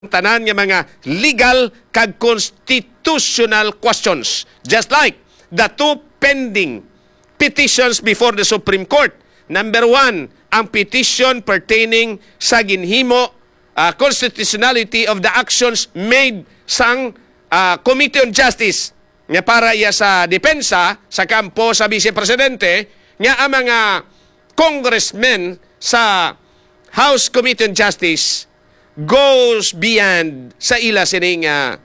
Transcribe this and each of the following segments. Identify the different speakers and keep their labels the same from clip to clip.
Speaker 1: tanan nga mga legal kag constitutional questions. Just like the two pending petitions before the Supreme Court. Number one, ang petition pertaining sa ginhimo constitutionality of the actions made sang Committee on Justice nga para iya sa depensa sa kampo sa Vice Presidente nga ang mga congressmen sa House Committee on Justice goes beyond sa ila sining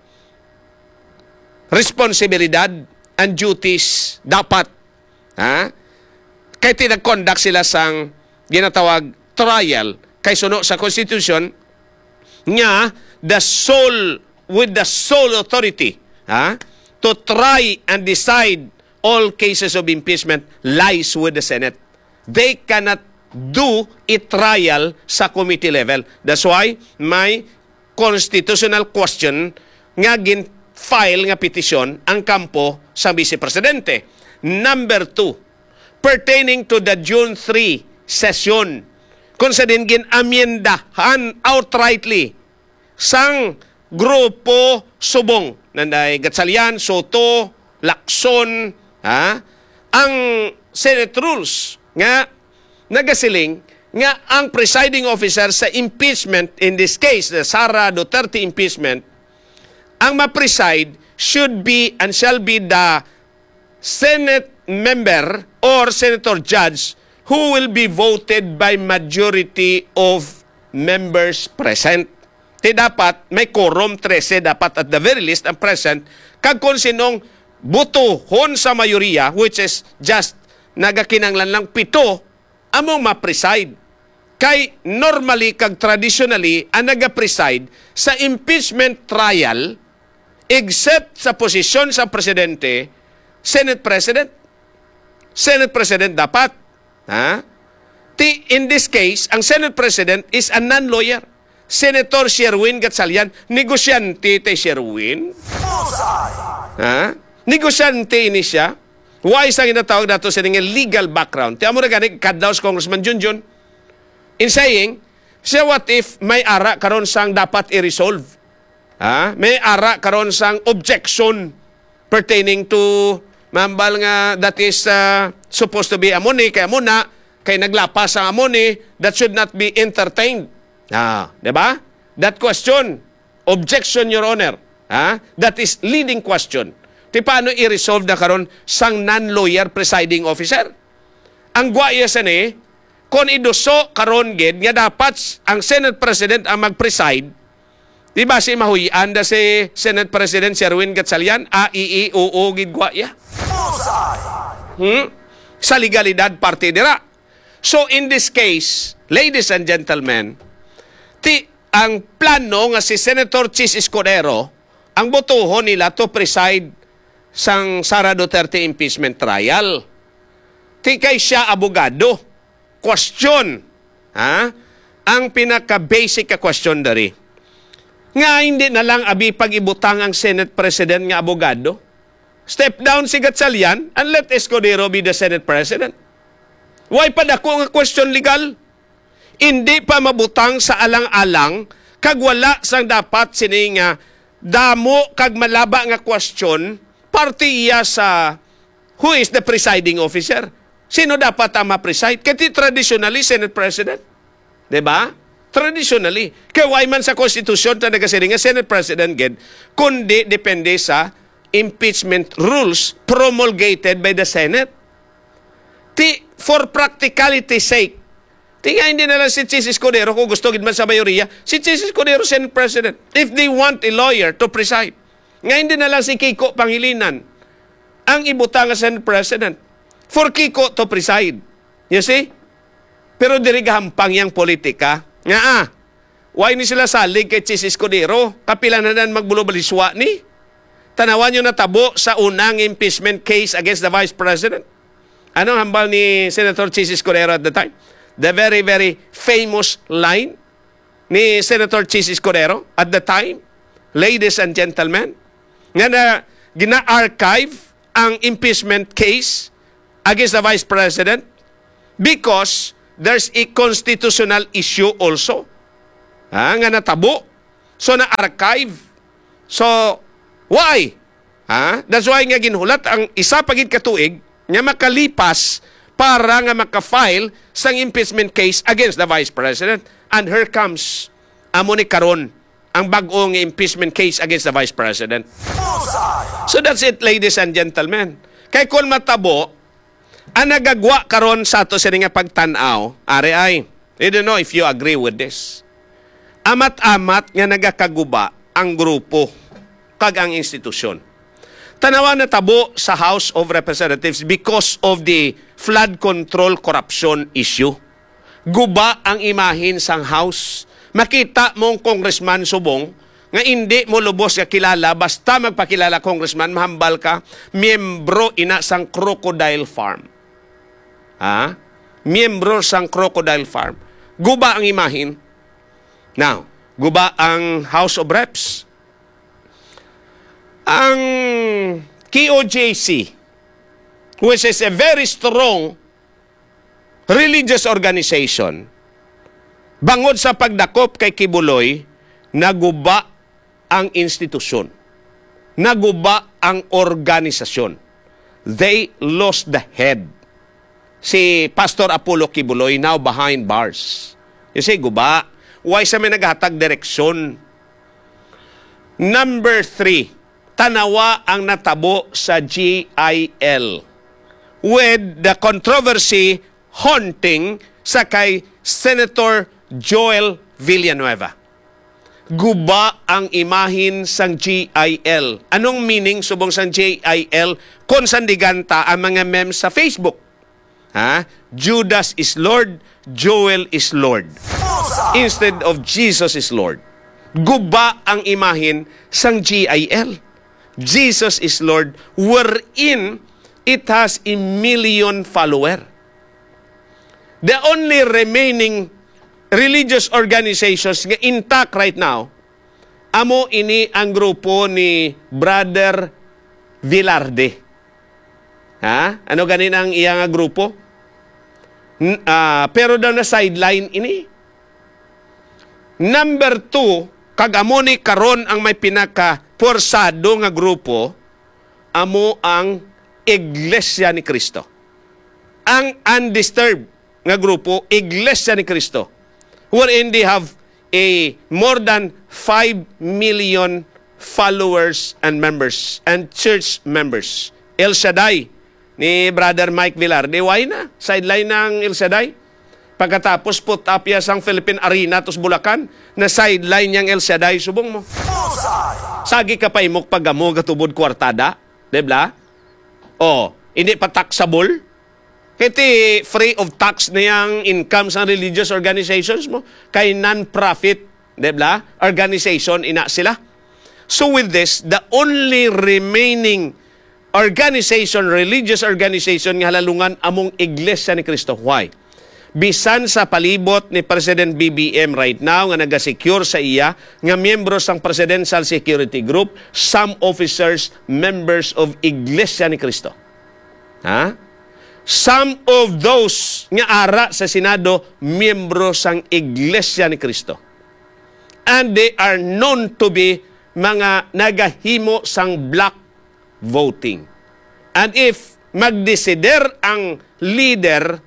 Speaker 1: responsibilidad and duties dapat kay tinag-conduct sila sang ginatawag trial kay suno sa Constitution nga with the sole authority to try and decide all cases of impeachment lies with the Senate. They cannot do a trial sa committee level. That's why may constitutional question nga gin-file nga petisyon ang kampo sa Vice Presidente. Number two, pertaining to the June 3 session, kung sa din gin-amyendahan outrightly sang grupo subong nanday Gatchalian, Soto, Lacson, ang Senate rules nga nagasiling nga ang presiding officer sa impeachment, in this case, the Sara Duterte impeachment, ang ma-preside should be and shall be the Senate member or senator judge who will be voted by majority of members present. Di dapat may quorum 13, dapat at the very least ang present, kag kung sinong butuhon sa mayoriya, which is just nagakinanglan lang 7, among ma-preside. Kay normally kag traditionally ang naga-preside sa impeachment trial except sa posisyon sa presidente, Senate President. Senate President dapat. In this case, ang Senate President is a non-lawyer. Senator Sherwin Gatchalian, negosyante tay Sherwin. Negosyante ini siya. Why isang inatawag nato sa nga legal background? Tiyan mo na gani, Kadlaws Congressman Junjun, in saying, siya what if may ara karon sang dapat i-resolve? May ara karon sang objection pertaining to mambal nga that is supposed to be amoni, kaya muna, kay naglapas ang amoni, that should not be entertained. Diba? That question, objection, Your Honor, that is leading question. Ti paano i-resolve na karon sang non-lawyer presiding officer? Ang guaya sa ni, kung iduso karon gid nga dapat ang Senate President ang mag-preside, di ba si mahuyan da si Senate President Sherwin Gatchalian, oo gid guaya. Sa legalidad parte dira. So in this case, ladies and gentlemen, ang plano nga si Senator Chis Escudero, ang botohon nila to preside sang Sara Duterte impeachment trial. Kay siya abogado. Question. Ang pinaka-basic ka question dari. Nga hindi na lang abi pag-ibutang ang Senate President nga abogado. Step down si Gatchalian and let Escudero be the Senate President. Why pa dako nga question legal? Hindi pa mabutang sa alang-alang kag wala sang dapat sining damo kag malaba nga question parte iya sa who is the presiding officer. Sino dapat ang ma-preside? Kasi traditionally Senate President. Diba? Traditionally. Kaya why man sa Constitution na nagasiring nga Senate President gid, kundi depende sa impeachment rules promulgated by the Senate. For practicality sake, nga hindi na lang si Chis Escudero kung gusto gid man sa mayoriya, si Chis Escudero Senate President. If they want a lawyer to preside, nga hindi na lang si Kiko Pangilinan ang ibutang nga Senate President for Kiko to preside. You see? Pero diri gahampang yang politika. Nga why ni sila salig kay Chis Escudero? Kapila na nan magbulobaliswa ni? Tanawan nyo na tabo sa unang impeachment case against the Vice President. Anong hambal ni Senator Chis Escudero at the time? The very, very famous line ni Senator Chis Escudero at the time, ladies and gentlemen, nga na gina-archive ang impeachment case against the Vice President because there's a constitutional issue also. Nga natabo So na-archive. So why? That's why nga ginhulat ang isa pagid katuig nga makalipas para nga maka-file sang impeachment case against the Vice President. And here comes amo ni karon ang bag-ong impeachment case against the Vice President. So that's it, ladies and gentlemen. Kay kung matabo, ang nagagwa karon sa ato sa nga pagtanaw, ari ay, I don't know if you agree with this. Amat-amat nga nagakaguba ang grupo kag ang institusyon. Tanawa na tabo sa House of Representatives because of the flood control corruption issue. Guba ang imahin sang House. Makita mong Congressman Subong nga hindi mo lubos nga kilala, basta magpakilala Congressman, mahambal ka, miyembro ina sang Crocodile Farm. Miyembro sang Crocodile Farm. Guba ang imahin. Now, guba ang House of Reps. Ang KOJC, which is a very strong religious organization, bangod sa pagdakop kay Kibuloy, naguba ang institusyon. Naguba ang organisasyon. They lost the head. Si Pastor Apollo Kibuloy now behind bars. You see, guba. Why sa may naghatag direksyon? Number 3, tanawa ang natabo sa GIL with the controversy haunting sa kay Senator Joel Villanueva. Guba ang imahin sang GIL. Anong meaning subong sang GIL? Konsandiganta ang mga memes sa Facebook. Judas is Lord, Joel is Lord. Instead of Jesus is Lord. Guba ang imahin sang GIL. Jesus is Lord, wherein it has 1 million follower. The only remaining religious organizations nga intact right now, amo ini ang grupo ni Brother Velarde. Ano ganin ang iyang grupo? Pero daw na sideline ini. Number 2, kag amo ni karon ang may pinaka porsado nga grupo, amo ang Iglesia ni Cristo. Ang undisturbed nga grupo, Iglesia ni Cristo, wherein they have a more than 5 million followers and members and church members. El Shaddai ni Brother Mike Velarde, why na? Sideline ng El Shaddai. Pagkatapos put up ya sang Philippine Arena tos Bulacan, na sideline niyang El Shaddai, subong mo. Sagi ka pa imok pagamo gatubod kwartada, debla? Hindi pa taxable. Kiti free of tax na yung income sa religious organizations mo. Kay non-profit, debla? Organization, ina sila. So with this, the only remaining organization, religious organization nga halalungan among Iglesia ni Cristo. Why? Bisan sa palibot ni President BBM right now nga nagasecure sa iya nga miyembro sang Presidential Security Group, some officers, members of Iglesia ni Cristo. Some of those nga ara sa Senado, miyembro sang Iglesia ni Cristo. And they are known to be mga nagahimo sang black voting. And if magdesider ang leader,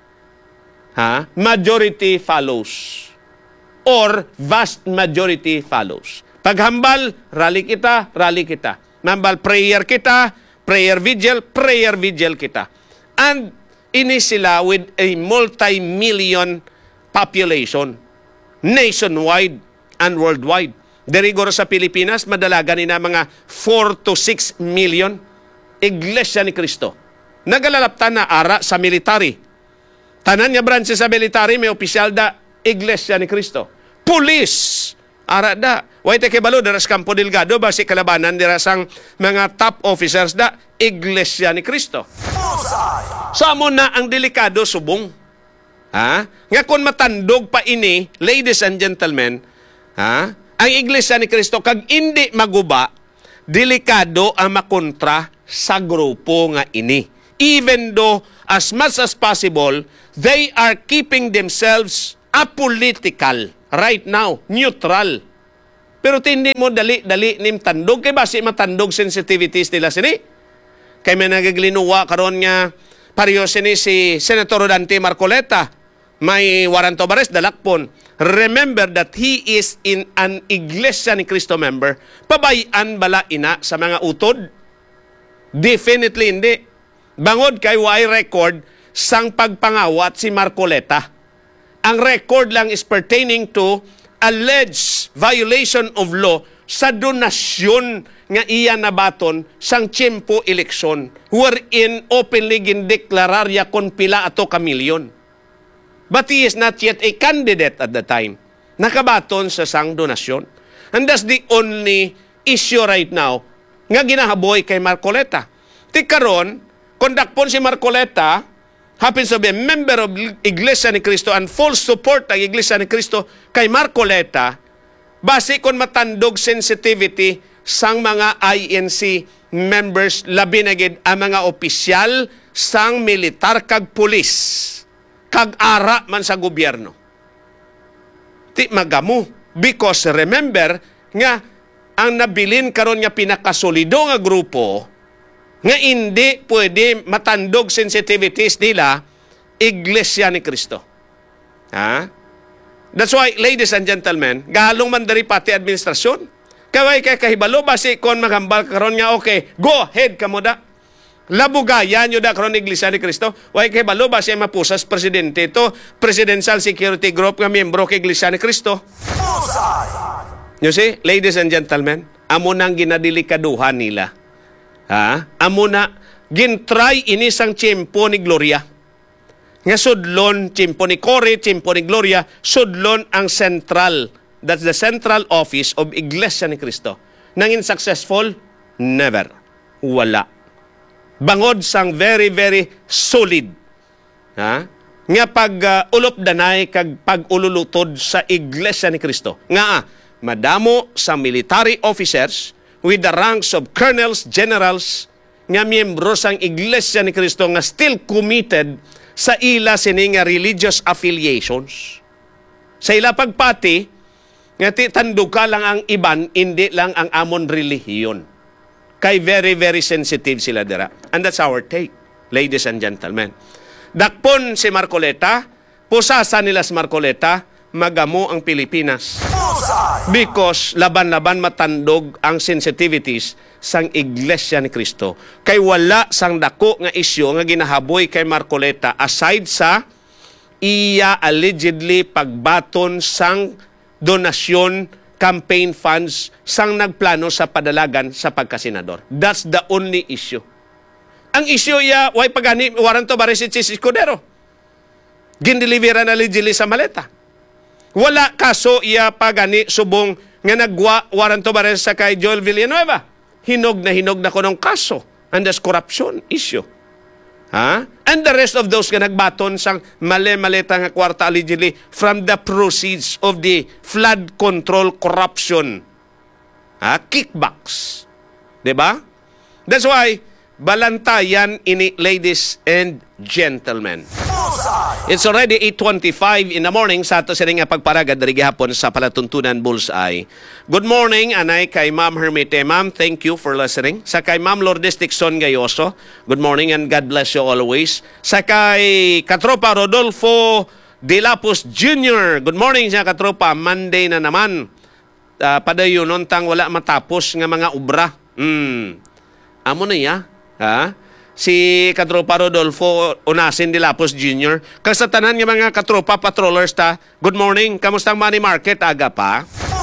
Speaker 1: majority follows. Or vast majority follows. Paghambal, rally kita, rally kita. Mambal, prayer kita, prayer vigil kita. And ini sila with a multi-million population, nationwide and worldwide. Derigoro sa Pilipinas, madalaga nina mga 4 to 6 million Iglesia ni Cristo. Nagalalaptan na ara sa military. Tanan nga branches sa military, may opisyal da, Iglesia ni Cristo. Police, ara da. Wait kay balo, daras Campo Delgado, basi kalabanan, dirasang mga top officers da, Iglesia ni Cristo. Samo na ang delikado, subong. Nga kung matandog pa ini, ladies and gentlemen, ang Iglesia ni Cristo, kag hindi maguba, delikado ang makontra sa grupo nga ini. Even though, as much as possible, they are keeping themselves apolitical right now, neutral. Pero hindi mo dali nim tandog kay basi matandog sensitivities nila sini. Kay may nagaglinuwa karon nga pareho sini si Senator Dante Marcoleta. May warrant of arrest dalakpon. Remember that he is in an Iglesia ni Cristo member. Pabayan bala ina sa mga utod? Definitely hindi. Bangod kay way record sang pagpangawat si Marcoleta. Ang record lang is pertaining to alleged violation of law sa donasyon nga iya nabaton sang tiyempo eleksyon wherein openly gindeklararya kon pila ato ka milyon. But he is not yet a candidate at the time. Nakabaton sa sang donasyon. And that's the only issue right now nga ginahaboy kay Marcoleta. Ti karon, kondakpon si Marcoleta happens to be a member of Iglesia ni Cristo and full support ng Iglesia ni Cristo kay Marcoleta, base kon matandog sensitivity sang mga INC members, labi na gid ang mga opisyal sang militar kag pulis, kag ara man sa gobyerno. Ti magamu. Because remember nga, ang nabilin karon nga pinakasolido nga grupo, nga hindi pwede matandog sensitivities nila, Iglesia ni Cristo. Ha? That's why, ladies and gentlemen, galong man dari pati administrasyon. Kaway kay kahibalo, basi kon magambal karon nga, okay, go ahead kamo da. Labugayan nyo da karon Iglesia ni Cristo. Way kahibalo, basi mapusas presidente ito, Presidential Security Group nga miyembro kay Iglesia ni Cristo. You see, ladies and gentlemen, amo nang ginadilikaduhan nila. Ha? Amo na gintry inisang tiyempo ni Gloria. Nga sudlon tiyempo ni Cory, tiyempo ni Gloria, sudlon ang central. That's the central office of Iglesia ni Cristo. Nangin successful? Never. Wala. Bangod sang very, very solid. Ha? Nga pag ulop danay kag pag-ululutod sa Iglesia ni Cristo. Nga madamo sa military officers with the ranks of colonels, generals, nga miyembro sang Iglesia ni Cristo nga still committed sa ila sini nga religious affiliations. Sa ila pagpati, nga tandog ka lang ang iban, hindi lang ang amon relihiyon. Kay very, very sensitive sila dira. And that's our take, ladies and gentlemen. Dakpon si Marcoleta, pusasa nila si Marcoleta, magamo ang Pilipinas. Because laban-laban matandog ang sensitivities sang Iglesia ni Cristo. Kay wala sang dako nga isyu nga ginahaboy kay Marcoleta aside sa iya allegedly pagbaton sang donasyon, campaign funds sang nagplano sa padalagan sa pagkasenador. That's the only issue. Ang issue ya, way pagani warrant of arrest si Escudero. Gindeliveran allegedly sa maleta. Wala kaso iya pagani subong nga nagwa warrant of arrest sa kay Joel Villanueva. Hinog na kunong kaso. And that's corruption issue. Ha? And the rest of those nga nagbaton sang mali-maleta nga kwarta allegedly from the proceeds of the flood control corruption. Ha? Kickbacks. Diba? That's why, balantayan ini, ladies and gentlemen. It's already 8:25 in the morning sa ato sining nga pagparagad diri gihapon sa palatuntunan Bullseye. Good morning anay kay Ma'am Hermite. Ma'am, thank you for listening. Sa kay Ma'am Lourdes Dixon Gayoso. Good morning and God bless you always. Sa kay Katropa Rodolfo De Lapus Jr. Good morning sa Katropa. Monday na naman. Padayon tang wala matapos nga mga obra. Amo na ya. Ha? Si Katropa Rodolfo Unasin de Lapus Jr. Kag sa tanan nga mga katropa patrollers ta, good morning, kamusta ang money market? Aga pa?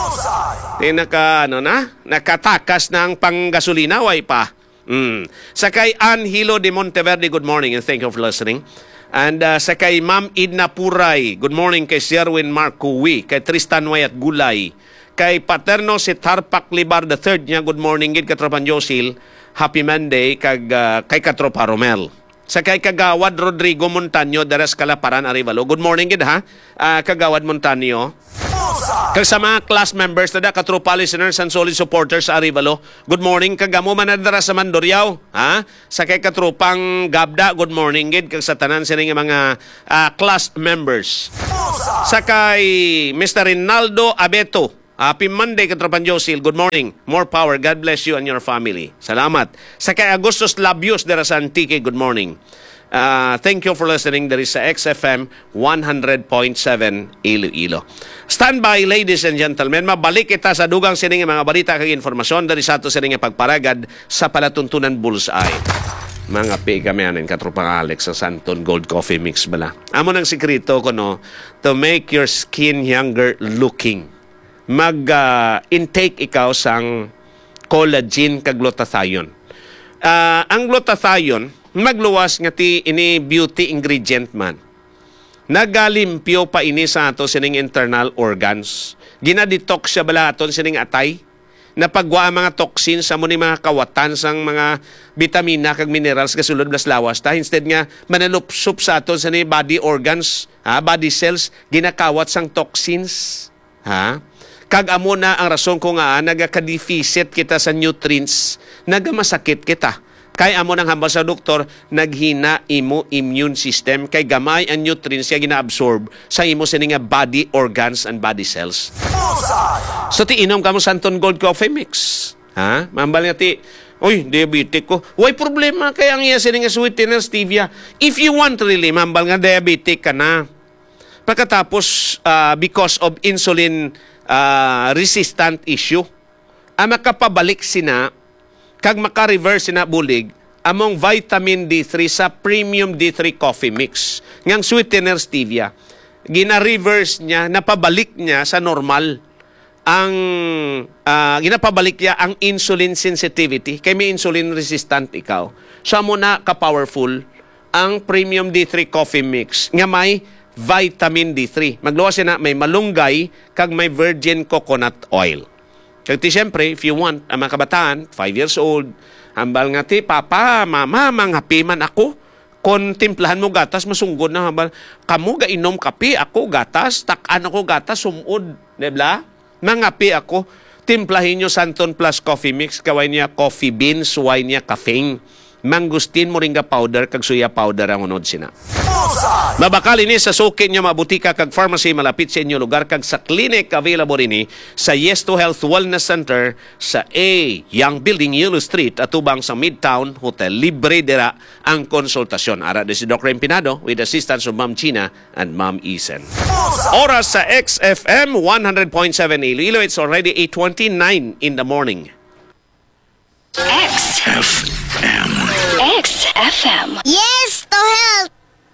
Speaker 1: Nakatakas ng panggasolina, way pa. Sa kay Anhilo de Monteverde, good morning and thank you for listening. And sa kay Ma'am Idna Puray, good morning kay Sherwin Marcowi, kay Tristan Way at Gulay, kay Paterno si Tarpak Libar III niya, good morning gid katropan Josil. Happy Monday kag kay Katropa Romel. Sa kay Kagawad Rodrigo Montaño Daras Calaparan Arivalo. Good morning gid ha. Kagawad Montaño. Kag sa mga class members tada Katropa listeners and solid supporters sa Arivalo. Good morning kagamo man dara sa Mandurriao, ha? Sa kay Katropang Gabda, good morning gid kag sa tanan sining mga class members. Sa kay Mr. Rinaldo Abeto, Happy Monday, Katropan Josil. Good morning. More power. God bless you and your family. Salamat. Sa kay Agustus Labios dera sa Antique, good morning. Thank you for listening. There is sa XFM 100.7 Iloilo. Stand by, ladies and gentlemen. Mabalik kita sa dugang sining mga balita kag informasyon dari sa ato sining pagparagad sa palatuntunan Bullseye. Mga pi kami anin katropang Alex sa Santon Gold Coffee Mix bala. Amo nang sikreto ko no, to make your skin younger looking. Mag-intake ikaw sang collagen kag glutathione. Ang glutathione magluwas nga ti ini beauty ingredient man. Nagalimpyo pa ini sa ato sining internal organs. Ginadetox siya bala aton sining atay. Napagwa ang mga toxins sa muni mga kawatan sang mga vitamina kag minerals kasulod blas lawas ta. Instead nga manalupsup sa aton sining body organs, body cells ginakawat sang toxins. Kag amo na ang rason ko nga nagaka-deficit kita sa nutrients, nagamasakit kita. Kay amo nang hambal sa doktor, naghina imo immune system kay gamay ang nutrients kaya gina-absorb sa imo sining body organs and body cells. So ti inom ka mo Santon Gold Coffee Mix. Mambal nga ti, oy, diabetic ko. Way problema kay ang iya sining sweetener stevia. If you want really, mambal nga diabetic ka na. Pagkatapos, because of insulin resistant issue, makapabalik sina kag maka-reverse na bulig among vitamin D3 sa premium D3 coffee mix. Ngang sweetener stevia, gina-reverse niya, napabalik niya sa normal ang ginapabalik niya ang insulin sensitivity kay may insulin resistant ikaw. So mo na ka-powerful ang premium D3 coffee mix nga may vitamin D3. Magluwas na may malunggay kag may virgin coconut oil. Kaya siyempre, if you want, ang mga kabataan, 5 years old, hambal nga ti, papa, mama, manghapi man ako. Kontemplahan mo gatas, masunggod na hambal. Kamu ga inom kape, ako gatas, takan ako gatas, sumud. Dibla? Manghapi ako. Timplahin nyo Santon Plus Coffee Mix, kaway niya coffee beans, wine niya caffeine. Mangustin moringa powder, kag suya powder ang unod sina. Mabakal ini sa suki nyo mabutika kag pharmacy malapit sa inyo lugar kag sa clinic available ini sa Yes to Health Wellness Center sa A Young Building Yellow Street atubang sa Midtown Hotel. Libre dira ang konsultasyon. Ara de si Dr. Empinado with assistance of Ma'am China and Ma'am Isen. Oras sa XFM 100.7 Iloilo. It's already 8:29 in the morning.
Speaker 2: XFM. XFM.
Speaker 3: Yes to Health!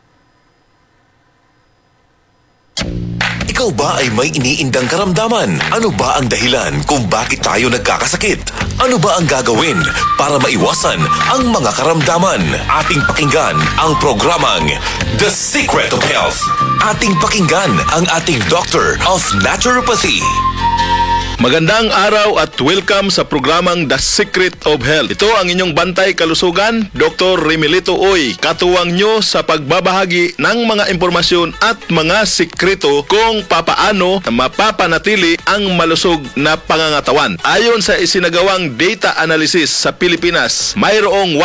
Speaker 4: Ikaw ba ay may iniindang karamdaman? Ano ba ang dahilan kung bakit tayo nagkakasakit? Ano ba ang gagawin para maiwasan ang mga karamdaman? Ating pakinggan ang programang The Secret of Health. Ating pakinggan ang ating Doctor of Naturopathy.
Speaker 5: Magandang araw at welcome sa programang The Secret of Health. Ito ang inyong bantay kalusugan, Dr. Remilito Oy. Katuwang nyo sa pagbabahagi ng mga impormasyon at mga sikreto kung papaano mapapanatili ang malusog na pangangatawan. Ayon sa isinagawang data analysis sa Pilipinas, mayroong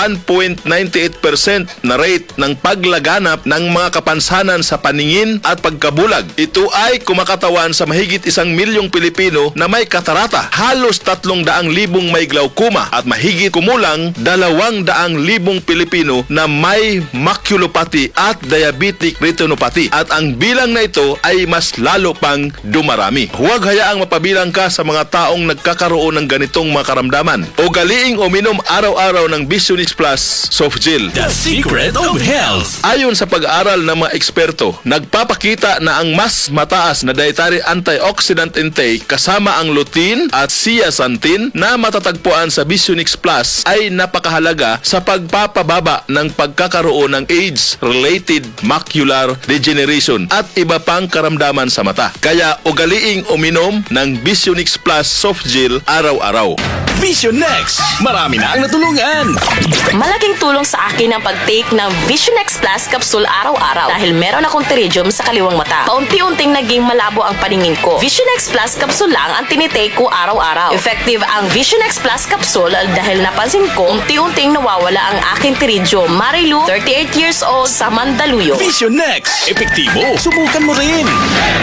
Speaker 5: 1.98% na rate ng paglaganap ng mga kapansanan sa paningin at pagkabulag. Ito ay kumakatawan sa mahigit 1 milyong Pilipino na may katarata, halos 300,000 may glaucoma at mahigit kumulang 200,000 Pilipino na may maculopathy at diabetic retinopathy at ang bilang na ito ay mas lalo pang dumarami. Huwag hayaang mapabilang ka sa mga taong nagkakaroon ng ganitong mga karamdaman. Ugaliing uminom araw-araw ng Visionix Plus Soft Gel.
Speaker 4: The Secret of Health.
Speaker 5: Ayon sa pag-aaral ng mga eksperto, nagpapakita na ang mas mataas na dietary antioxidant intake kasama ang lutein at zeaxanthin na matatagpuan sa Visionix Plus ay napakahalaga sa pagpapababa ng pagkakaroon ng age-related macular degeneration at iba pang karamdaman sa mata. Kaya ugaliing uminom ng Visionix Plus Soft Gel araw-araw.
Speaker 4: Visionex, marami na ang natulungan.
Speaker 6: Malaking tulong sa akin ang pag-take ng Visionex Plus Capsule araw-araw dahil meron akong pterygium sa kaliwang mata. Paunti-unting naging malabo ang paningin ko. Visionex Plus Capsule lang ang tinitake ko araw-araw. Effective ang Visionex Plus Capsule dahil napansin ko unti-unting nawawala ang aking pterygium. Marilu, 38 years old, sa Mandaluyong.
Speaker 4: Visionex, epektibo. Subukan mo rin.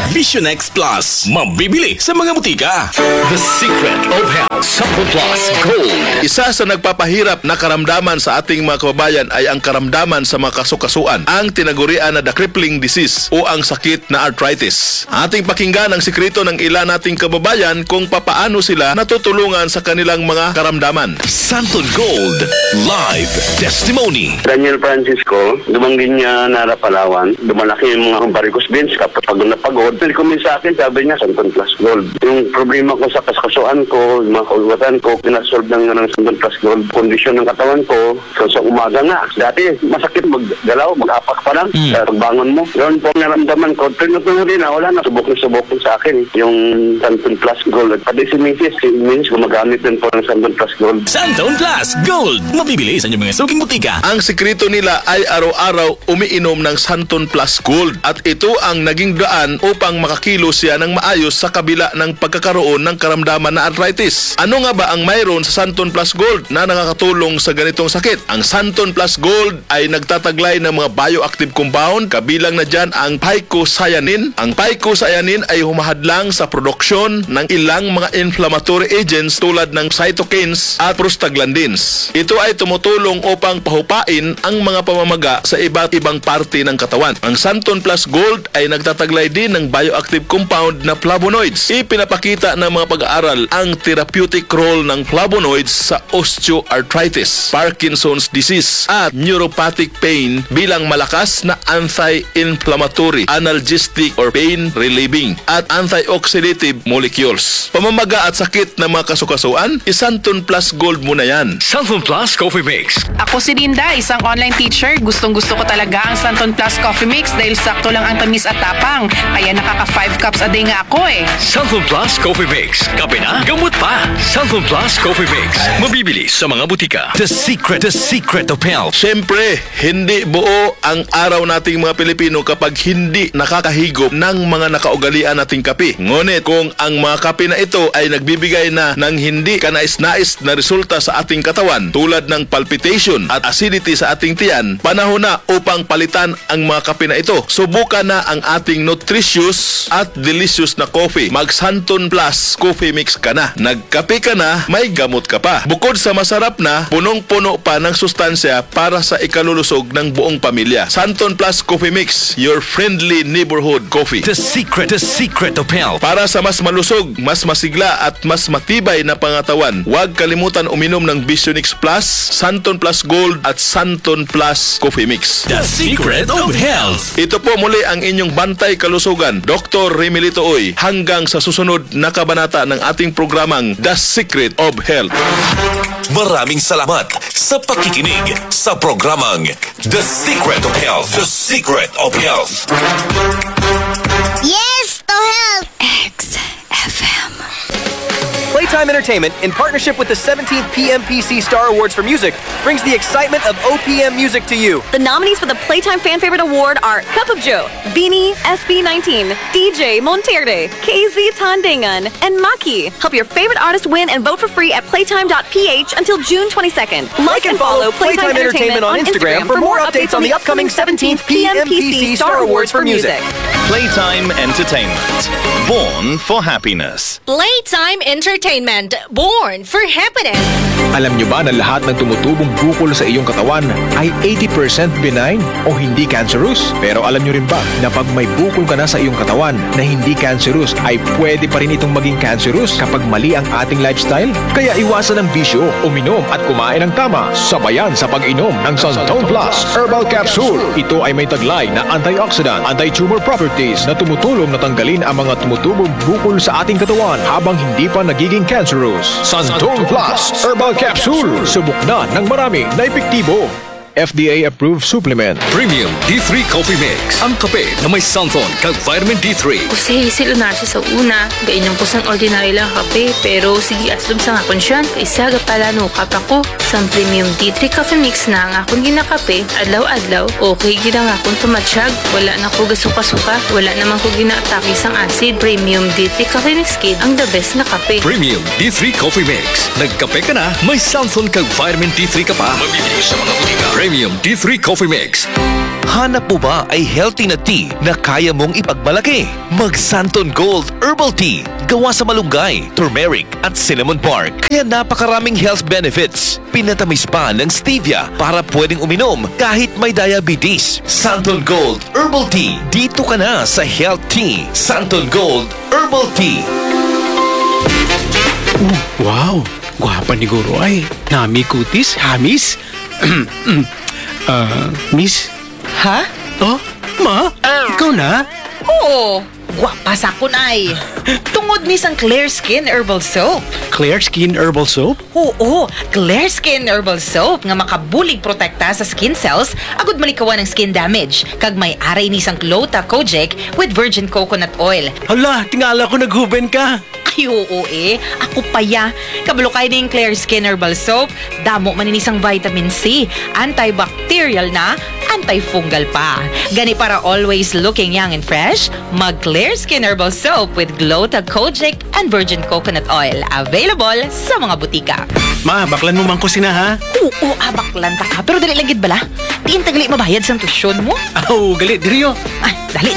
Speaker 3: Vision X Plus. Mabibili sa mga butika.
Speaker 7: The Secret of Health Supplement Plus Gold.
Speaker 5: Isa sa nagpapahirap na karamdaman sa ating mga kababayan ay ang karamdaman sa mga kasukasuan, ang tinagurian na the crippling disease o ang sakit na arthritis. Ating pakinggan ang sikreto ng ilan nating kababayan kung papaano sila natutulungan sa kanilang mga karamdaman.
Speaker 4: Santon Gold Live Testimony.
Speaker 8: Daniel Francisco, dumanggin niya Nara Palawan. Dumalaki yung mga varicose veins. Kapag napagod, nilikumin sa akin, sabi niya, Santon Plus Gold. Yung problema ko sa kaskasuan ko, yung mga kaulwatan ko, pinasolve ng Santon Plus Gold. Kondisyon ng katawan ko, so sa umaga nga. Dati, masakit maggalaw, mag-apak pa lang. Sa pagbangon mo. Yun po ang naramdaman ko. Tunod-tunod din na, wala na. Subok sa akin. Yung Santon Plus Gold. At pati si Mrs. gumagamit din po ng Santon Plus Gold.
Speaker 3: Santon Plus Gold. Mabibili sa inyong mga suking butika.
Speaker 5: Ang sikreto nila ay araw-araw umiinom ng Santon Plus Gold at ito ang naging daan upang makakilos siya ng maayos sa kabila ng pagkakaroon ng karamdaman na arthritis. Ano nga ba ang mayroon sa Santon Plus Gold na nakakatulong sa ganitong sakit? Ang Santon Plus Gold ay nagtataglay ng mga bioactive compound, kabilang na dyan ang phycocyanin. Ang phycocyanin ay humahadlang sa produksyon ng ilang mga inflammatory agents tulad ng cytokines at prostaglandins. Ito ay tumutulong upang pahupain ang mga pamamaga sa iba't ibang parte ng katawan. Ang Santon Plus Gold ay nagtataglay din ng bioactive compound na flavonoids. Ipinapakita ng mga pag-aaral ang therapeutic role ng flavonoids sa osteoarthritis, Parkinson's disease at neuropathic pain bilang malakas na anti-inflammatory, analgesic or pain relieving at antioxidative molecules. Pamamaga at sakit ng mga kasukasuan, Santon Plus Gold muna yan.
Speaker 7: Santon Plus Coffee Mix.
Speaker 9: Ako si Linda, isang online teacher. Gustong-gusto ko talaga ang Santon Plus Coffee Mix dahil sakto lang ang tamis at tapang. Kaya nakaka 5 cups a day nga ako eh.
Speaker 7: Santon Plus Coffee Mix. Kape na, gamot pa. Santon Plus Coffee Mix. Mabibili sa mga butika.
Speaker 4: The Secret of Health.
Speaker 5: Siyempre, hindi buo ang araw nating mga Pilipino kapag hindi nakakahigop ng mga nakaugalian nating kape. Ngunit kung ang mga kape na ito ay nagbibigay na ng hindi kanais-nais na resulta sa ating katawan tulad ng palpitation at acidity sa ating tiyan, panahon na upang palitan ang mga kape na ito. Subukan na ang ating nutritious at delicious na coffee. Mag Santon Plus Coffee Mix ka na. Nagkape ka na, may gamot ka pa. Bukod sa masarap na, punong-puno pa ng sustansya para sa ikalulusog ng buong pamilya. Santon Plus Coffee Mix, your friendly neighborhood coffee.
Speaker 4: The Secret of Health.
Speaker 5: Para sa mas malusog, mas masigla at mas matibay na pangatawan, huwag kalimutan uminom ng Vision X Plus, Santon Plus Gold at Santon Plus Coffee Mix.
Speaker 3: The Secret of Health.
Speaker 5: Ito po muli ang inyong bantay kalusugan, Dr. Remilito Oy, hanggang sa susunod na kabanata ng ating programang The Secret of Health.
Speaker 4: Maraming salamat sa pakikinig sa programang The Secret of Health. The Secret of Health.
Speaker 2: Yes, to help. XFM.
Speaker 10: Playtime Entertainment, in partnership with the 17th PMPC Star Awards for Music, brings the excitement of OPM music to you.
Speaker 11: The nominees for the Playtime Fan Favorite Award are Cup of Joe, Beanie, SB19, DJ Monterde, KZ Tandingan, and Maki. Help your favorite artist win and vote for free at playtime.ph until June 22nd.
Speaker 10: Like and follow Playtime Entertainment on Instagram for more updates on the upcoming 17th PMPC Star Awards for Music.
Speaker 12: Playtime Entertainment. Born for happiness.
Speaker 13: Playtime Entertainment. Born for happiness.
Speaker 14: Alam niyo ba na lahat ng tumutubong bukol sa iyong katawan ay 80% benign o hindi cancerous? Pero alam niyo rin ba na pag may bukol ka na sa iyong katawan na hindi cancerous ay pwede pa rin itong maging cancerous kapag mali ang ating lifestyle? Kaya iwasan ang bisyo, uminom at kumain ng tama, sabayan sa pag-inom ng Santon Plus Herbal Capsule. Ito ay may taglay na antioxidant, anti-tumor properties na tumutulong na tanggalin ang mga tumutubong bukol sa ating katawan habang hindi pa nagiging cancerous. Santon Plus Herbal Capsule. Subok na ng marami na epektibo. FDA-approved supplement.
Speaker 7: Premium D3 Coffee Mix. Ang kape na may Santon kag vitamin D3.
Speaker 15: Kasi sila na siya sa una. Gainyong ko sang ordinary lang kape. Pero sige aslom sa akon siyan. Isa pala no kapako. Sang Premium D3 Coffee Mix na ang akong ginakape. Adlaw-adlaw. Okay gina nga akong tumatsyag. Wala na ko gasuka-suka. Wala naman ko ginaatake sang acid. Premium D3 Coffee Mix Kid ang the best na kape.
Speaker 7: Premium D3 Coffee Mix. Nagkape ka na, may Santon kag vitamin D3 ka pa. Mabibili sa mga butika. Premium D3 Coffee Mix.
Speaker 4: Hanap mo ba ay healthy na tea na kaya mong ipagmalaki? Mag Santon Gold Herbal Tea. Gawa sa malunggay, turmeric at cinnamon bark. Kaya napakaraming health benefits. Pinatamis pa ng stevia para pwedeng uminom kahit may diabetes. Santon Gold Herbal Tea. Dito ka na sa Health Tea. Santon Gold Herbal Tea.
Speaker 16: Wow! Gwapa ni Guro ay. Nami kutis, hamis. Miss?
Speaker 13: Ha?
Speaker 16: Oh, ma? Ikaw na?
Speaker 13: Oo. Gwapa sa kunay. Tungod ni sang Clear Skin Herbal Soap.
Speaker 16: Clear Skin Herbal Soap?
Speaker 13: Oo, Clear Skin Herbal Soap nga makabulig protekta sa skin cells agud malikawan ng skin damage. Kag may aray ni sang Clota Kojic with virgin coconut oil.
Speaker 16: Hala, tingala ko naghuben ka.
Speaker 13: Ay, oo eh. Ako pa ya. Kabalo kayo ng Clear Skin Herbal Soap. Damo maninisang vitamin C. Antibacterial na, antifungal pa. Gani para always looking young and fresh, mag Clear Skin Herbal Soap with Glota Kojic and virgin coconut oil. Available sa mga butika.
Speaker 16: Ma, baklan mo man ko sina ha?
Speaker 13: Oo, baklan ta ka. Pero dali lang gid bala. Tiin tagali mabayad sa tusyon mo.
Speaker 16: Oh, gali, diriyo.
Speaker 13: Ay, dali.